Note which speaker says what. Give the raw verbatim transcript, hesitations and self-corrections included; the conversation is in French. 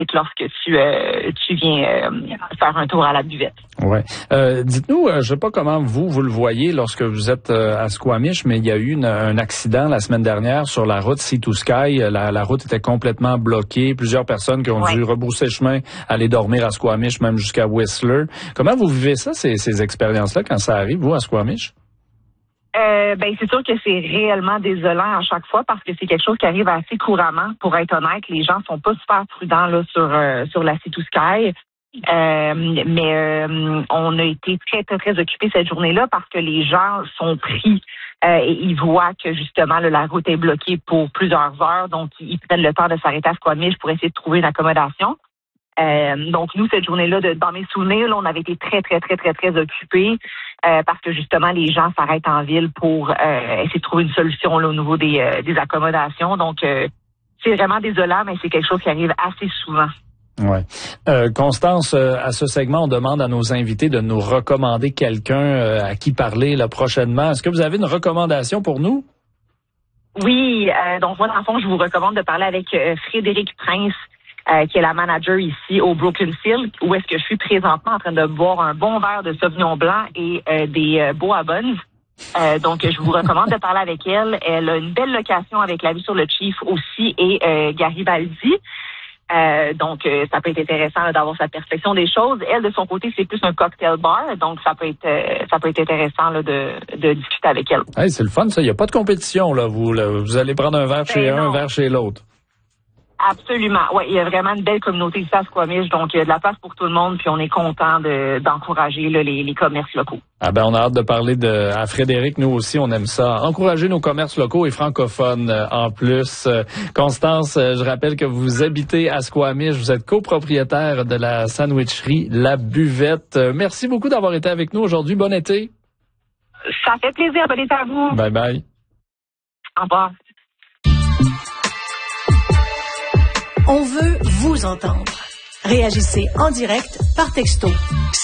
Speaker 1: lorsque tu euh, tu viens euh, faire un tour à la buvette.
Speaker 2: Ouais. Euh, dites-nous, euh, je sais pas comment vous vous le voyez lorsque vous êtes euh, à Squamish, mais il y a eu une, un accident la semaine dernière sur la route Sea to Sky. La, la route était complètement bloquée. Plusieurs personnes qui ont ouais. dû rebrousser chemin, aller dormir à Squamish, même jusqu'à Whistler. Comment vous vivez ça, ces, ces expériences-là, quand ça arrive, vous, à Squamish?
Speaker 1: Euh, ben c'est sûr que c'est réellement désolant à chaque fois parce que c'est quelque chose qui arrive assez couramment. Pour être honnête, les gens sont pas super prudents là sur euh, sur la Sea to Sky. Euh, mais euh, on a été très très très occupés cette journée-là parce que les gens sont pris euh, et ils voient que justement là, la route est bloquée pour plusieurs heures, donc ils prennent le temps de s'arrêter à Squamish pour essayer de trouver une accommodation. Euh, donc nous, cette journée-là, de, dans mes souvenirs, là, on avait été très, très, très, très, très occupés euh, parce que justement, les gens s'arrêtent en ville pour euh, essayer de trouver une solution là, au niveau des, euh, des accommodations. Donc, euh, c'est vraiment désolant, mais c'est quelque chose qui arrive assez souvent.
Speaker 2: Ouais. Euh, Constance, euh, à ce segment, on demande à nos invités de nous recommander quelqu'un euh, à qui parler là, prochainement. Est-ce que vous avez une recommandation pour nous?
Speaker 1: Oui, euh, donc moi, dans le fond, je vous recommande de parler avec euh, Frédéric Prince, Euh, qui est la manager ici au Broken Field, où est-ce que je suis présentement en train de boire un bon verre de Sauvignon blanc et euh, des euh, Boa Buns. Euh, donc, je vous recommande de parler avec elle. Elle a une belle location avec la vue sur le Chief aussi et euh, Garibaldi. Euh, donc, euh, ça peut être intéressant là, d'avoir sa perception des choses. Elle, de son côté, c'est plus un cocktail bar, donc ça peut être euh, ça peut être intéressant là, de, de discuter avec elle.
Speaker 2: Hey, c'est le fun, ça. Il n'y a pas de compétition, là. Vous, là, vous allez prendre un verre ben chez non. un, un verre chez l'autre.
Speaker 1: Absolument. Ouais, il y a vraiment une belle communauté ici à Squamish, donc il y a de la place pour tout le monde, puis on est content de, d'encourager là, les, les commerces locaux.
Speaker 2: Ah ben on a hâte de parler de à Frédéric, nous aussi on aime ça. Encourager nos commerces locaux et francophones euh, en plus. Euh, Constance, euh, je rappelle que vous habitez à Squamish, vous êtes copropriétaire de la sandwicherie La Buvette. Euh, merci beaucoup d'avoir été avec nous aujourd'hui. Bon été.
Speaker 1: Ça fait plaisir. Bon été à vous.
Speaker 2: Bye bye.
Speaker 1: Au revoir.
Speaker 3: On veut vous entendre. Réagissez en direct par texto